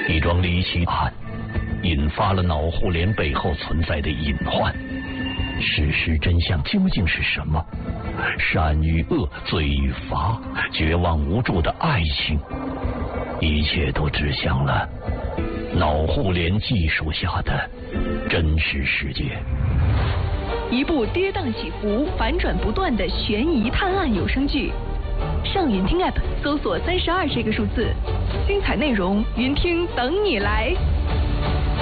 一桩离奇案，引发了脑互联背后存在的隐患。事实真相究竟是什么？善与恶，罪与罚，绝望无助的爱情，一切都指向了脑互联技术下的真实世界。 一部跌宕起伏、反转不断的悬疑探案有声剧，上云听 App 搜索32这个数字，精彩内容云听等你来。